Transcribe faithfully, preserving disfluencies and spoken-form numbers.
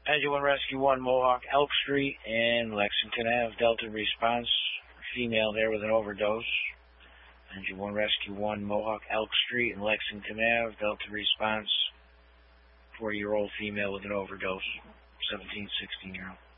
Engine one Rescue one, Mohawk Elk Street and Lexington Avenue. Delta response, female there with an overdose. Engine one Rescue one, Mohawk Elk Street and Lexington Avenue. Delta response, forty-year-old female with an overdose, seventeen, sixteen-year-old.